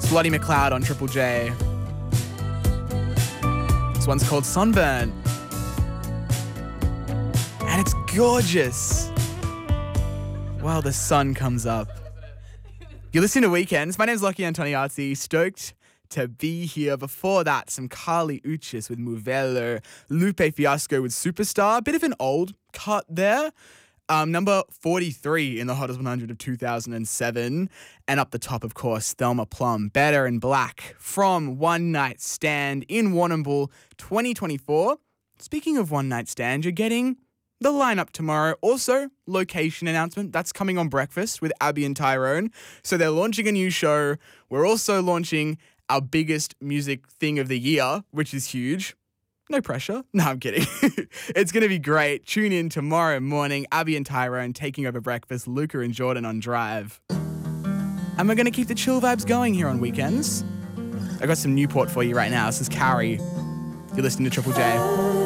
Bloody McLeod on Triple J. This one's called Sunburn. And it's gorgeous. While the sun comes up. You're listening to Weekends. My name's Lockie Antoniazzi. Stoked to be here. Before that, some Kali Uchis with Movello, Lupe Fiasco with Superstar. A bit of an old cut there. Number 43 in the Hottest 100 of 2007. And up the top, of course, Thelma Plum, Better in Black from One Night Stand in Warrnambool 2024. Speaking of One Night Stand, you're getting the lineup tomorrow. Also, location announcement. That's coming on Breakfast with Abby and Tyrone. So they're launching a new show. We're also launching our biggest music thing of the year, which is huge. No pressure. No, I'm kidding. It's going to be great. Tune in tomorrow morning. Abby and Tyrone taking over Breakfast. Luca and Jordan on Drive. And we're going to keep the chill vibes going here on Weekends. I got some Newport for you right now. This is Carrie. You're listening to Triple J.